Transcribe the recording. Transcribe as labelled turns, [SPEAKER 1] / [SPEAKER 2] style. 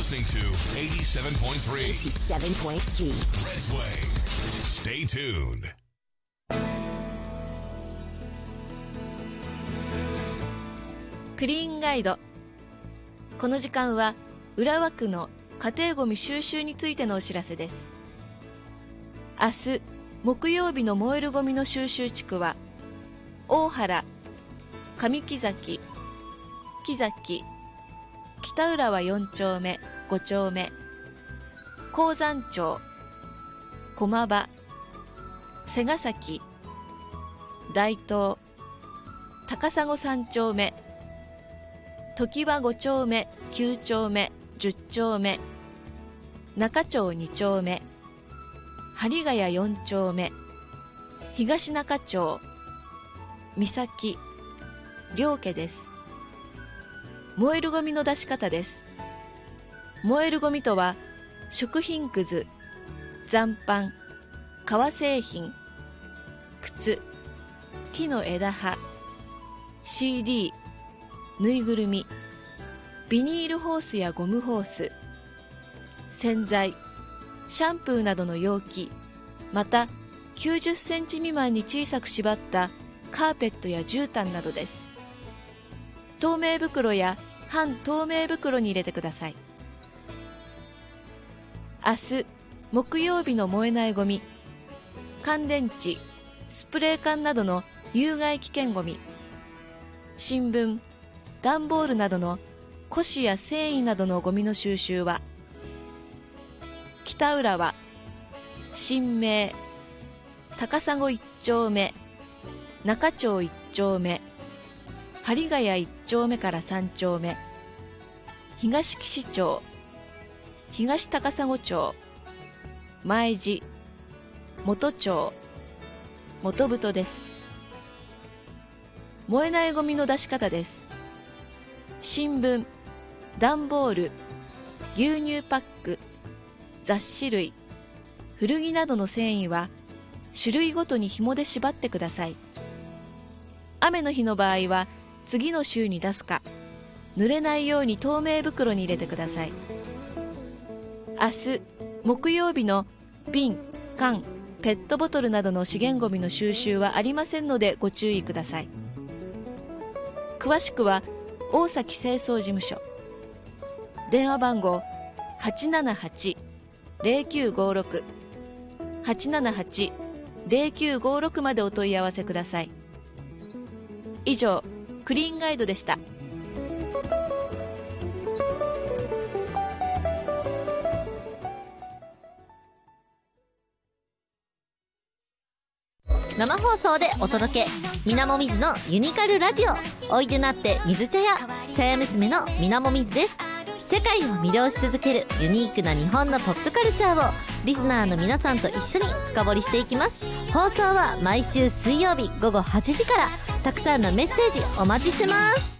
[SPEAKER 1] listening to 87.3
[SPEAKER 2] 87.3
[SPEAKER 1] Red's Way. Stay tuned.
[SPEAKER 3] クリーンガイド。この時間は浦和区の家庭ごみ収集についてのお知らせです。明日木曜日の燃えるゴミの収集地区は大原、上木崎、木崎、北浦和4丁目5丁目、鉱山町、駒場、瀬ヶ崎、大東、高砂3丁目、常盤5丁目9丁目10丁目、中町2丁目、針ヶ谷4丁目、東中町、三崎、両家です。燃えるゴミの出し方です。燃えるゴミとは、食品くず、残飯、革製品、靴、木の枝葉、CD、ぬいぐるみ、ビニールホースやゴムホース、洗剤、シャンプーなどの容器、また90センチ未満に小さく縛ったカーペットや絨毯などです。透明袋や半透明袋に入れてください。明日木曜日の燃えないゴミ、乾電池、スプレー缶などの有害危険ゴミ、新聞、段ボールなどの古紙や繊維などのゴミの収集は、北浦和、新名、高砂1丁目、中町1丁目、針ヶ谷1丁目から3丁目、東岸町、東高砂町、前地、元町、元太です。燃えないゴミの出し方です。新聞、段ボール、牛乳パック、雑誌類、古着などの繊維は種類ごとに紐で縛ってください。雨の日の場合は次の週に出すか、濡れないように透明袋に入れてください。明日木曜日の瓶、缶、ペットボトルなどの資源ゴミの収集はありませんのでご注意ください。詳しくは大崎清掃事務所、電話番号 878-0956 878-0956 までお問い合わせください。以上、クリーンガイドでした。
[SPEAKER 4] 生放送でお届け、みなもみずのユニカルラジオ、おいでなって水茶屋、茶屋娘のみなもみずです。世界を魅了し続けるユニークな日本のポップカルチャーをリスナーの皆さんと一緒に深掘りしていきます。放送は毎週水曜日午後8時から。たくさんのメッセージお待ちしてます。